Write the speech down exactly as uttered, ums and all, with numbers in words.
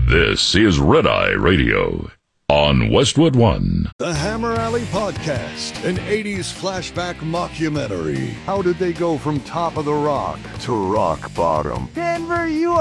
This is Red Eye Radio on Westwood One. The Hammer Alley Podcast, an eighties flashback mockumentary. How did they go from top of the rock to rock bottom? Denver, you